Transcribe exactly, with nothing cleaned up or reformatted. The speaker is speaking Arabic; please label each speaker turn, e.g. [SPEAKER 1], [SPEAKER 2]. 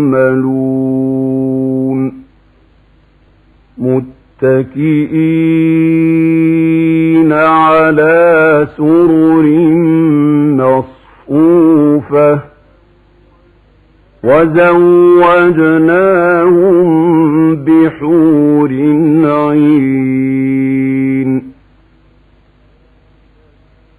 [SPEAKER 1] يعملون متكئين على سرر مصفوفة وزوجناهم بحور عين